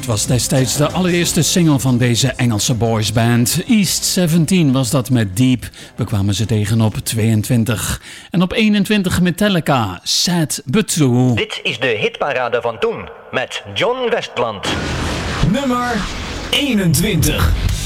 was destijds de allereerste single van deze Engelse boysband. East 17 was dat met Deep. We kwamen ze tegen op 22. En op 21 Metallica, Sad But True. Dit is de hitparade van toen, met John Westplant. Nummer 21.